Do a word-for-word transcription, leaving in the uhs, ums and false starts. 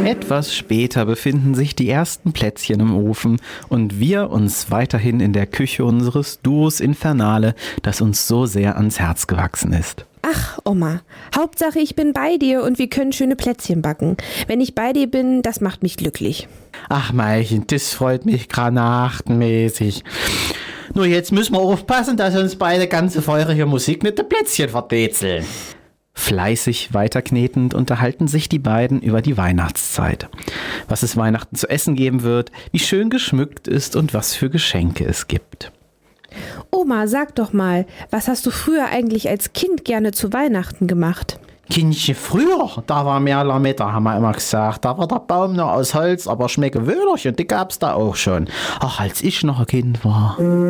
Etwas später befinden sich die ersten Plätzchen im Ofen und wir uns weiterhin in der Küche unseres Duos Infernale, das uns so sehr ans Herz gewachsen ist. Ach, Oma, Hauptsache ich bin bei dir und wir können schöne Plätzchen backen. Wenn ich bei dir bin, das macht mich glücklich. Ach Mailchen, das freut mich granatenmäßig. Nur jetzt müssen wir aufpassen, dass uns beide ganze feurige Musik mit den Plätzchen verdezeln. Fleißig weiterknetend unterhalten sich die beiden über die Weihnachtszeit. Was es Weihnachten zu essen geben wird, wie schön geschmückt ist und was für Geschenke es gibt. Oma, sag doch mal, was hast du früher eigentlich als Kind gerne zu Weihnachten gemacht? Kindchen, früher, da war mehr Lametta, haben wir immer gesagt. Da war der Baum noch aus Holz, aber schmecke Wöderchen, die gab's da auch schon. Ach, als ich noch ein Kind war.